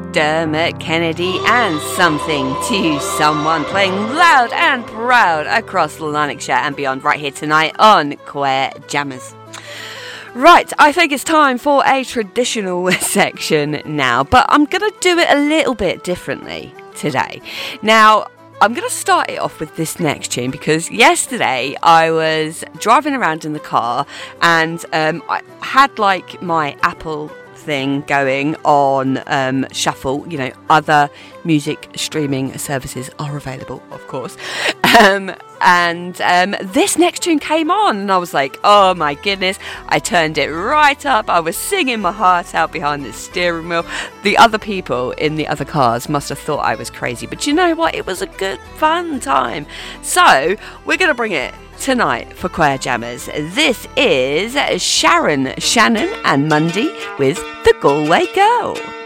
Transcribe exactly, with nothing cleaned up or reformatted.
Dermot Kennedy and Something to Someone, playing loud and proud across Lanarkshire and beyond right here tonight on Queer Jammers. Right, I think it's time for a traditional section now, but I'm going to do it a little bit differently today. Now, I'm going to start it off with this next tune because yesterday I was driving around in the car and um, I had like my Apple thing going on um, shuffle. You know, other music streaming services are available, of course. Um, and um, this next tune came on and I was like, oh my goodness. I turned it right up. I was singing my heart out behind the steering wheel. The other people in the other cars must have thought I was crazy, but you know what? It was a good fun time. So we're going to bring it tonight for Queer Jammers. This is Sharon, Shannon and Mundy with The Galway Girl.